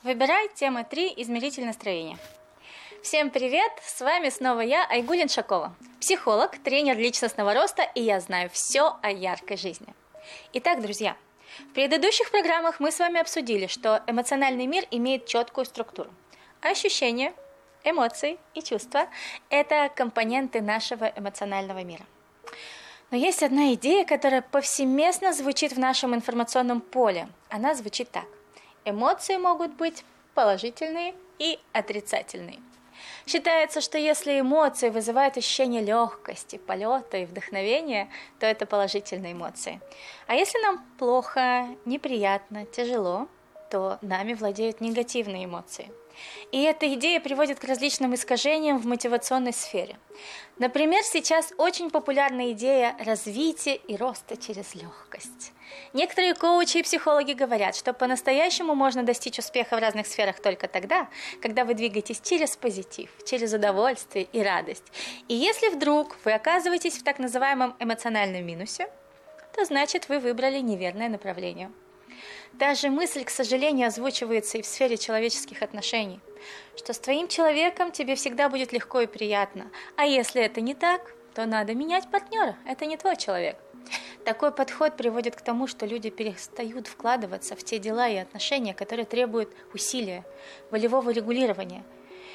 Выбирай тема 3 «Измеритель настроения». Всем привет! С вами снова я, Айгуль Иншакова, психолог, тренер личностного роста, и я знаю все о яркой жизни. Итак, друзья, в предыдущих программах мы с вами обсудили, что эмоциональный мир имеет четкую структуру. Ощущения, эмоции и чувства – это компоненты нашего эмоционального мира. Но есть одна идея, которая повсеместно звучит в нашем информационном поле. Она звучит так. Эмоции могут быть положительные и отрицательные. Считается, что если эмоции вызывают ощущение легкости, полета и вдохновения, то это положительные эмоции. А если нам плохо, неприятно, тяжело, то нами владеют негативные эмоции. И эта идея приводит к различным искажениям в мотивационной сфере. Например, сейчас очень популярна идея развития и роста через легкость. Некоторые коучи и психологи говорят, что по-настоящему можно достичь успеха в разных сферах только тогда, когда вы двигаетесь через позитив, через удовольствие и радость. И если вдруг вы оказываетесь в так называемом эмоциональном минусе, то значит вы выбрали неверное направление. Даже мысль, к сожалению, озвучивается и в сфере человеческих отношений, что с твоим человеком тебе всегда будет легко и приятно, а если это не так, то надо менять партнера, это не твой человек. Такой подход приводит к тому, что люди перестают вкладываться в те дела и отношения, которые требуют усилия, волевого регулирования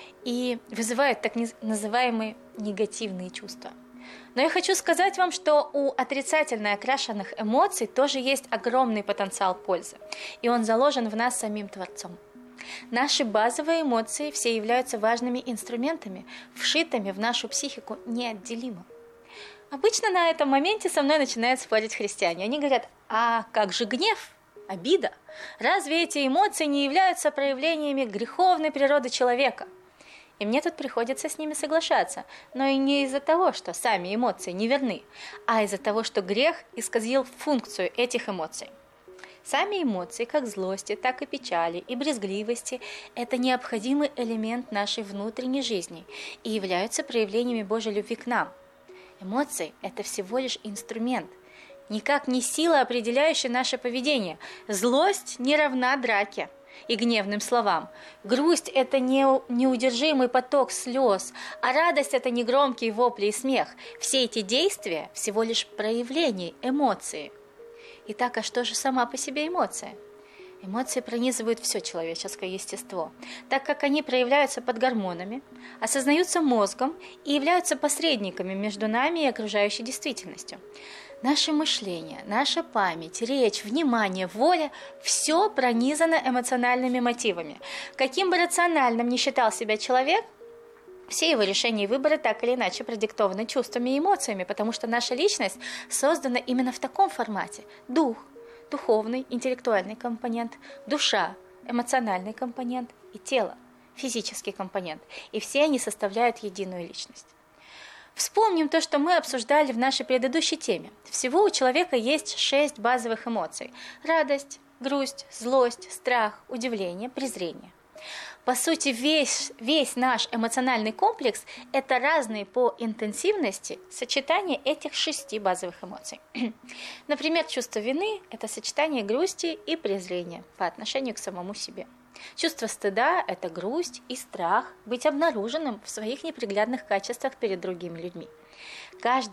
и вызывают так называемые негативные чувства. Но я хочу сказать вам, что у отрицательно окрашенных эмоций тоже есть огромный потенциал пользы, и он заложен в нас самим Творцом. Наши базовые эмоции все являются важными инструментами, вшитыми в нашу психику неотделимо. Обычно на этом моменте со мной начинают спорить христиане. Они говорят: а как же гнев, обида? Разве эти эмоции не являются проявлениями греховной природы человека? И мне тут приходится с ними соглашаться, но и не из-за того, что сами эмоции неверны, а из-за того, что грех исказил функцию этих эмоций. Сами эмоции, как злости, так и печали, и брезгливости – это необходимый элемент нашей внутренней жизни и являются проявлениями Божьей любви к нам. Эмоции – это всего лишь инструмент, никак не сила, определяющая наше поведение. Злость не равна драке и гневным словам. Грусть – это неудержимый поток слез, а радость – это не громкие вопли и смех. Все эти действия – всего лишь проявления эмоции. Итак, а что же сама по себе эмоция? Эмоции пронизывают все человеческое естество, так как они проявляются под гормонами, осознаются мозгом и являются посредниками между нами и окружающей действительностью. Наше мышление, наша память, речь, внимание, воля – все пронизано эмоциональными мотивами. Каким бы рациональным ни считал себя человек, все его решения и выборы так или иначе продиктованы чувствами и эмоциями, потому что наша личность создана именно в таком формате. Дух, духовный, интеллектуальный компонент, душа, эмоциональный компонент и тело, физический компонент. И все они составляют единую личность. Вспомним то, что мы обсуждали в нашей предыдущей теме. Всего у человека есть 6 базовых эмоций: радость, грусть, злость, страх, удивление, презрение. По сути, весь наш эмоциональный комплекс – это разные по интенсивности сочетания этих 6 базовых эмоций. Например, чувство вины – это сочетание грусти и презрения по отношению к самому себе. Чувство стыда – это грусть и страх быть обнаруженным в своих неприглядных качествах перед другими людьми. Каждый